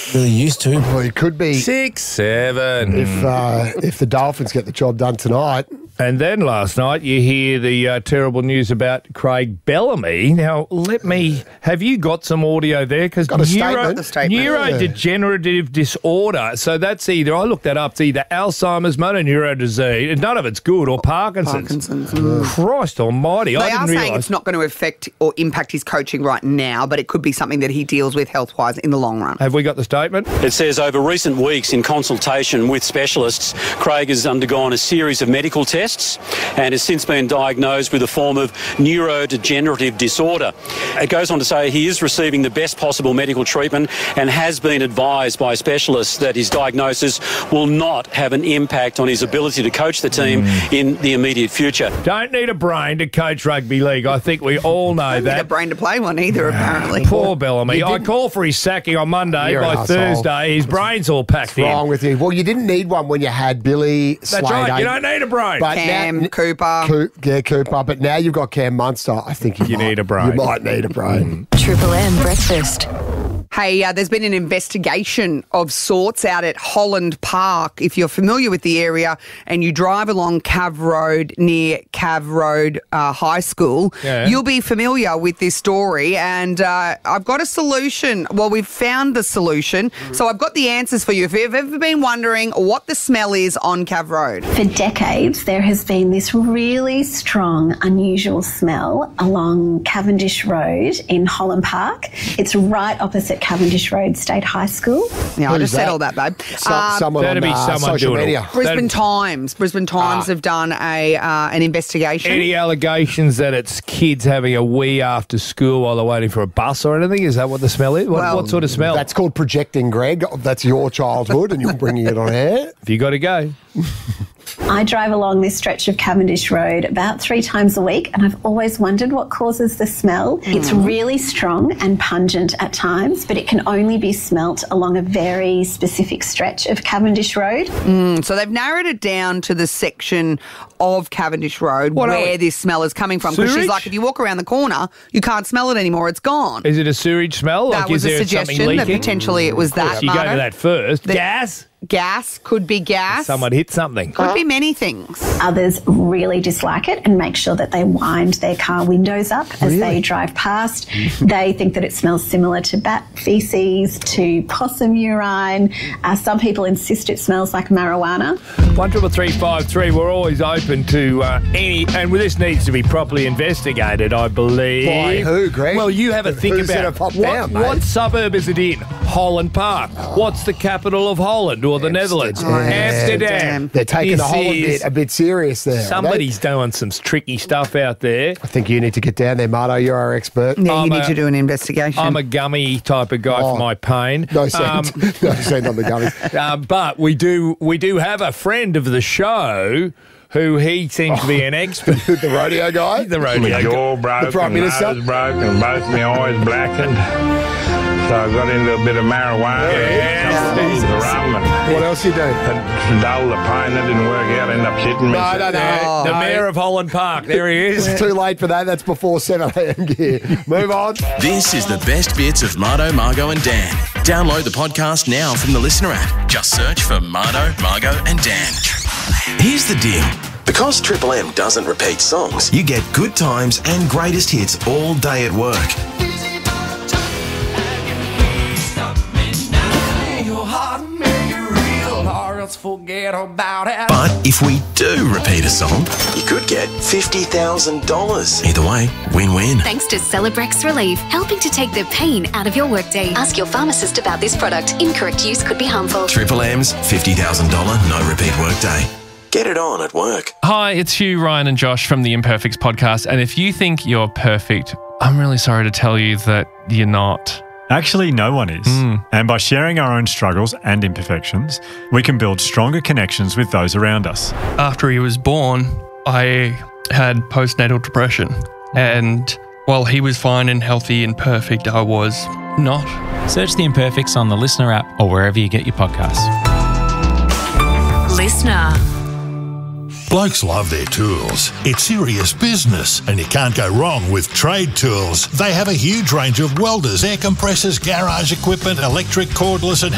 Really used to. Well, it could be 6, 7. if the Dolphins get the job done tonight. And then last night you hear the terrible news about Craig Bellamy. Now, have you got some audio there? Because neurodegenerative disorder. So that's either, I looked that up, it's either Alzheimer's, motor neuron disease, and none of it's good, or Parkinson's. Christ almighty. They are saying it's not going to affect or impact his coaching right now, but it could be something that he deals with health-wise in the long run. Have we got the statement? It says, over recent weeks in consultation with specialists, Craig has undergone a series of medical tests and has since been diagnosed with a form of neurodegenerative disorder. It goes on to say he is receiving the best possible medical treatment and has been advised by specialists that his diagnosis will not have an impact on his ability to coach the team in the immediate future. Don't need a brain to coach rugby league. I think we all know Don't that. need a brain to play one either, apparently. Poor Bellamy. I call for his sacking on Monday. By Thursday, his brain's all packed in. What's wrong with you? Well, you didn't need one when you had Billy Slater. That's right. You don't need a brain. But Cam, Cooper. Cooper. But now you've got Cam Munster. I think you need a brain. You might need a brain. Triple M Breakfast. Hey, there's been an investigation of sorts out at Holland Park. If you're familiar with the area and you drive along Cav Road near Cav Road High School, you'll be familiar with this story. And I've got a solution. Well, we've found the solution. So I've got the answers for you. If you've ever been wondering what the smell is on Cav Road. For decades, there has been this really strong, unusual smell along Cavendish Road in Holland Park. It's right opposite Cavendish Road State High School. Yeah, I just said all that, babe. Someone on social media. Brisbane Times have done an investigation. Any allegations that it's kids having a wee after school while they're waiting for a bus or anything? Is that what the smell is? What sort of smell? That's called projecting, Greg. That's your childhood and you're bringing it on air. Have you got to go? I drive along this stretch of Cavendish Road about 3 times a week, and I've always wondered what causes the smell. It's really strong and pungent at times, but it can only be smelt along a very specific stretch of Cavendish Road. So they've narrowed it down to the section of Cavendish Road where this smell is coming from. Because she's like, if you walk around the corner, you can't smell it anymore. It's gone. Is it a sewage smell? That was a suggestion that potentially it was that. You go to that first. Gas? Gas, could be gas. Someone hit something. Could be many things. Others really dislike it and make sure that they wind their car windows up as they drive past. They think that it smells similar to bat feces, to possum urine. Some people insist it smells like marijuana. 13353, we're always open to any, and this needs to be properly investigated, I believe. By who, Greg? Well, you have a think Who's about gonna pop down, mate? what suburb is it in? Holland Park. What's the capital of Holland or the Netherlands? Amsterdam. They're taking the Holland bit a bit serious there. Somebody's doing some tricky stuff out there. I think you need to get down there, Marto. You're our expert. Yeah, you need to do an investigation. I'm a gummy type of guy for my pain. No scent. No scent on the gummies. But we do have a friend of the show who he seems to be an expert. The rodeo guy? The rodeo My jaw broke, the Prime Minister? my nose broke, and both my eyes blackened. So I got into a bit of marijuana and some rum. And what else you do? To dull the pain, that didn't work out. Ended up shitting me. The mayor of Holland Park. There he is. It's too late for that. That's before 7 a.m. gear. Move on. This is the best bits of Marto, Margo and Dan. Download the podcast now from the Listener app. Just search for Marto, Margo and Dan. Here's the deal. Because Triple M doesn't repeat songs, you get good times and greatest hits all day at work. Forget about it. But if we do repeat a song, you could get $50,000. Either way, win-win. Thanks to Celebrex Relief, helping to take the pain out of your workday. Ask your pharmacist about this product. Incorrect use could be harmful. Triple M's $50,000 no repeat workday. Get it on at work. Hi, it's Hugh, Ryan and Josh from the Imperfects podcast. And if you think you're perfect, I'm really sorry to tell you that you're not. Actually, no one is. And by sharing our own struggles and imperfections, we can build stronger connections with those around us. After he was born, I had postnatal depression. And while he was fine and healthy and perfect, I was not. Search The Imperfects on the Listener app or wherever you get your podcasts. Listener. Blokes love their tools. It's serious business, and you can't go wrong with Trade Tools. They have a huge range of welders, air compressors, garage equipment, electric, cordless and